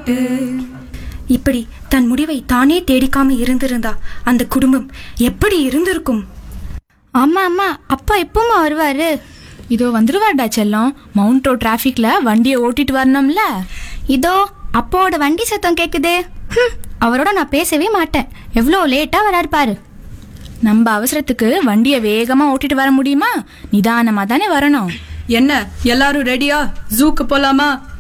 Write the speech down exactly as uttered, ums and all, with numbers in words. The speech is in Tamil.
பாட்டு. இப்படி தன் முடிவை தானே தேடிக்காம இருந்திருந்தா அந்த குடும்பம் எப்படி இருந்திருக்கும்? ஆமா அம்மா, அப்பா எப்பமா வருவாரு? இதோ வந்துருவாடா செல்லம். மவுண்ட் ரோட் டிராஃபிக்ல வண்டியை ஓட்டிட்டு வரணும்ல. இதோ அப்பாவோட வண்டி சத்தம் கேக்குதே. அவரோட நான் பேசவே மாட்டேன். எவ்வளோ லேட்டா வராரு பாரு. நம்ம அவசரத்துக்கு வண்டியை வேகமா ஓட்டிட்டு வர முடியுமா? நிதானமா தானே வரணும். என்ன எல்லாரும் ரெடியா? ஜூக்கு போலாமா?